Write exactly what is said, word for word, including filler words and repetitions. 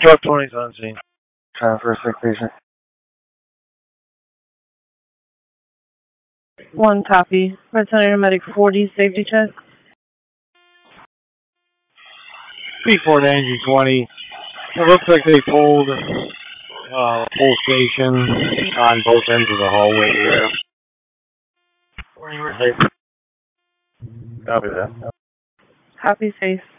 Truck twenty's on scene. Transfer sick patient. One copy. Return medic forty, safety check. P four to N G twenty. It looks like they pulled uh, full station on both ends of the hallway here. Copy that. Copy safe.